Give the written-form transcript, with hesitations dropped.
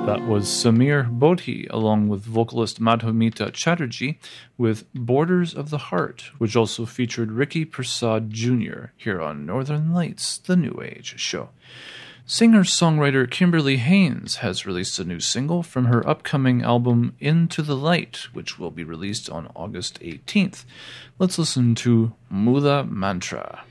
That was Samir Bodhi along with vocalist Madhumita Chatterjee with Borders of the Heart, which also featured Ricky Prasad Jr. here on Northern Lights, the New Age show. Singer-songwriter Kimberly Haynes has released a new single from her upcoming album Into the Light, which will be released on August 18th. Let's listen to Mula Mantra.